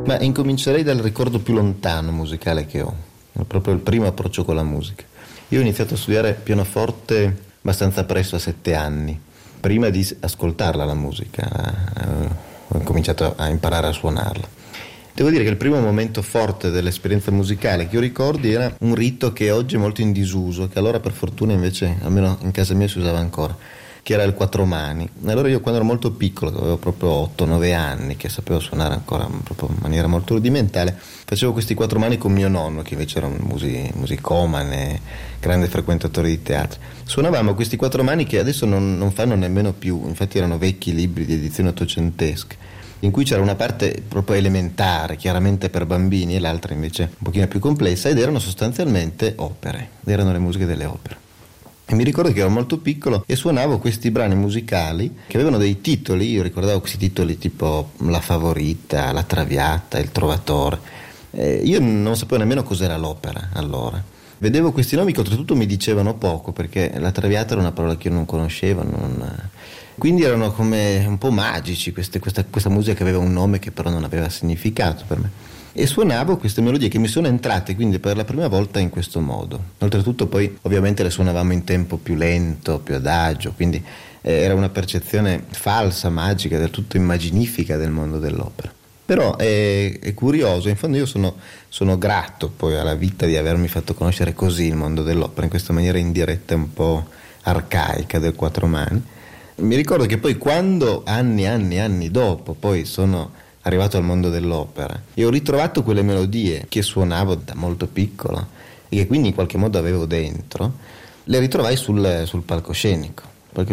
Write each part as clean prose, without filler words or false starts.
Ma incomincerei dal ricordo più lontano musicale che ho, è proprio il primo approccio con la musica. Io ho iniziato a studiare pianoforte abbastanza presto, a 7 anni. Prima di ascoltarla la musica, ho cominciato a imparare a suonarla. Devo dire che il primo momento forte dell'esperienza musicale che io ricordi era un rito che oggi è molto in disuso, che allora per fortuna invece, almeno in casa mia, si usava ancora, che era il quattro mani. Allora io, quando ero molto piccolo, avevo proprio 8-9 anni, che sapevo suonare ancora proprio in maniera molto rudimentale, facevo questi quattro mani con mio nonno, che invece era un musicomane, grande frequentatore di teatro. Suonavamo questi quattro mani che adesso non fanno nemmeno più, infatti erano vecchi libri di edizioni ottocentesche, in cui c'era una parte proprio elementare, chiaramente per bambini, e l'altra invece un pochino più complessa, ed erano sostanzialmente opere, erano le musiche delle opere. E mi ricordo che ero molto piccolo e suonavo questi brani musicali che avevano dei titoli. Io ricordavo questi titoli tipo La Favorita, La Traviata, Il Trovatore. Io non sapevo nemmeno cos'era l'opera allora. Vedevo questi nomi che oltretutto mi dicevano poco, perché La Traviata era una parola che io non conoscevo, quindi erano come un po' magici, questa musica che aveva un nome che però non aveva significato per me. E suonavo queste melodie che mi sono entrate quindi per la prima volta in questo modo. Oltretutto poi ovviamente le suonavamo in tempo più lento, più adagio, quindi era una percezione falsa, magica, del tutto immaginifica del mondo dell'opera. Però è curioso, in fondo io sono grato poi alla vita di avermi fatto conoscere così il mondo dell'opera, in questa maniera indiretta un po' arcaica del quattro mani. Mi ricordo che poi quando anni dopo poi sono arrivato al mondo dell'opera e ho ritrovato quelle melodie che suonavo da molto piccolo e che quindi in qualche modo avevo dentro, le ritrovai sul palcoscenico.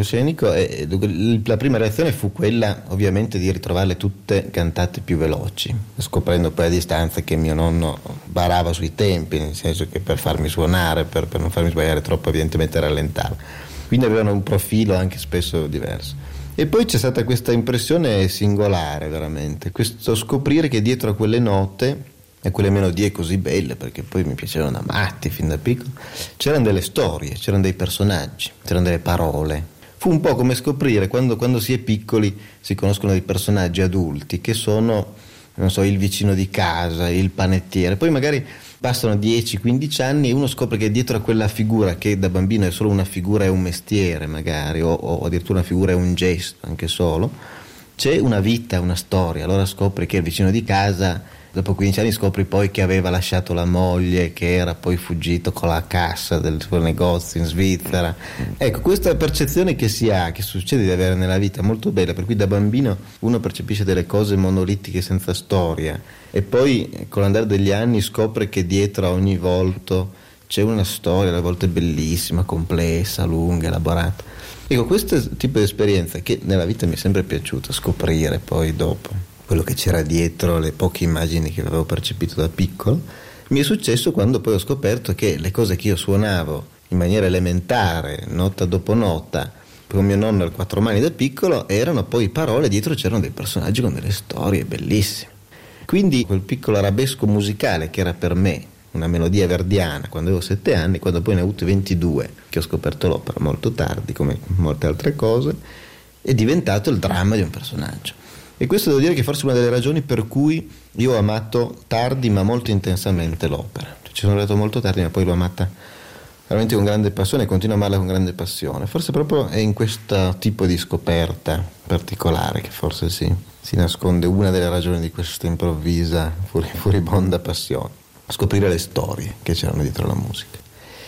La prima reazione fu quella ovviamente di ritrovarle tutte cantate più veloci, scoprendo poi a distanza che mio nonno barava sui tempi, nel senso che per farmi suonare, per non farmi sbagliare troppo, evidentemente rallentava, quindi avevano un profilo anche spesso diverso. E poi c'è stata questa impressione singolare veramente, questo scoprire che dietro a quelle note e quelle melodie così belle, perché poi mi piacevano da matti fin da piccolo, c'erano delle storie, c'erano dei personaggi, c'erano delle parole. Fu un po' come scoprire quando si è piccoli, si conoscono dei personaggi adulti che sono, non so, il vicino di casa, il panettiere, poi magari passano 10-15 anni e uno scopre che dietro a quella figura, che da bambino è solo una figura, è un mestiere magari, o addirittura una figura è un gesto anche solo, c'è una vita, una storia. Allora scopri che il vicino di casa, dopo 15 anni scopri poi che aveva lasciato la moglie, che era poi fuggito con la cassa del suo negozio in Svizzera. Ecco, questa percezione che si ha, che succede di avere nella vita, molto bella, per cui da bambino uno percepisce delle cose monolitiche senza storia e poi con l'andare degli anni scopre che dietro a ogni volto c'è una storia, a volte bellissima, complessa, lunga, elaborata. Ecco, questo tipo di esperienza che nella vita mi è sempre piaciuto scoprire poi dopo quello che c'era dietro le poche immagini che avevo percepito da piccolo, mi è successo quando poi ho scoperto che le cose che io suonavo in maniera elementare, nota dopo nota, con mio nonno al quattro mani da piccolo, erano poi parole, dietro c'erano dei personaggi con delle storie bellissime. Quindi quel piccolo arabesco musicale che era per me una melodia verdiana quando avevo 7 anni, quando poi ne ho avuto 22, che ho scoperto l'opera molto tardi, come molte altre cose, è diventato il dramma di un personaggio. E questo devo dire che forse è una delle ragioni per cui io ho amato tardi ma molto intensamente l'opera. Ci sono arrivato molto tardi, ma poi l'ho amata veramente con grande passione e continuo a amarla con grande passione. Forse proprio è in questo tipo di scoperta particolare che forse si nasconde una delle ragioni di questa improvvisa, furibonda passione. Scoprire le storie che c'erano dietro la musica.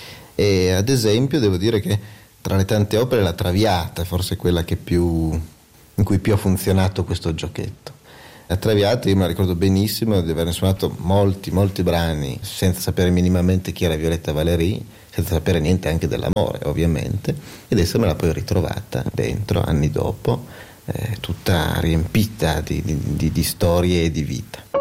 E ad esempio devo dire che tra le tante opere La Traviata è forse quella in cui più ha funzionato questo giochetto. La Traviata io me la ricordo benissimo di averne suonato molti brani senza sapere minimamente chi era Violetta Valéry, senza sapere niente anche dell'amore ovviamente, ed essermela poi ritrovata dentro anni dopo, tutta riempita di storie e di vita.